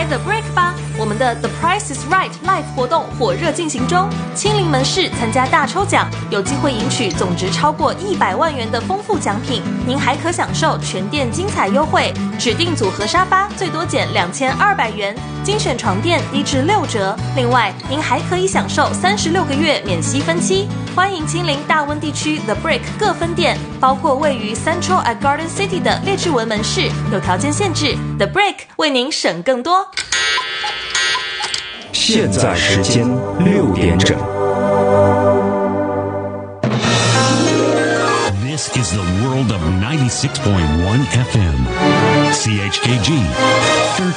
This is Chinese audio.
The Brick 吧！我们的 The Price is Right Live 活动火热进行中，亲临门市参加大抽奖，有机会赢取总值超过100万元的丰富奖品。您还可享受全店精彩优惠，指定组合沙发最多减2200元，精选床垫低至6折。另外，您还可以享受36个月免息分期。欢迎亲临大温地区 The Brick 各分店，包括位于 Central at Garden City 的列治文门市，有条件限制。The Brick 为您省更多。 现在时间6点整。 This is the world of 96.1 FM. CHKG.